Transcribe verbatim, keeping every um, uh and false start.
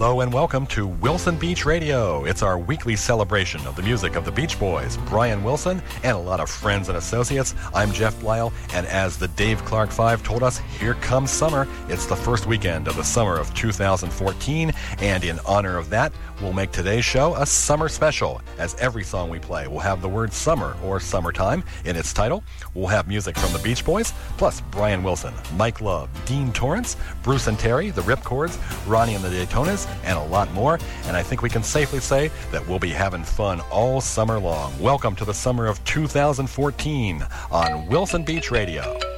Hello and welcome to Wilson Beach Radio. It's our weekly celebration of the music of the Beach Boys, Brian Wilson, and a lot of friends and associates. I'm Jeff Lyle, and as the Dave Clark Five told us, here comes summer. It's the first weekend of the summer of two thousand fourteen, and in honor of that, we'll make today's show a summer special, as every song we play will have the word summer or summertime in its title. We'll have music from the Beach Boys, plus Brian Wilson, Mike Love, Dean Torrance, Bruce and Terry, the Ripcords, Ronnie and the Daytonas, and a lot more. And I think we can safely say that we'll be having fun all summer long. Welcome to the summer of two thousand fourteen on Wilson Beach Radio.